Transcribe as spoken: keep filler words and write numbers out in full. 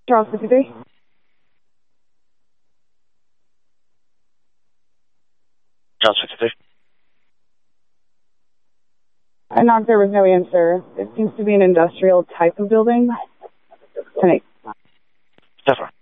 Charles fifty-three. Charles fifty-three. I knocked, there was no answer. It seems to be an industrial type of building. ten eight. Definitely.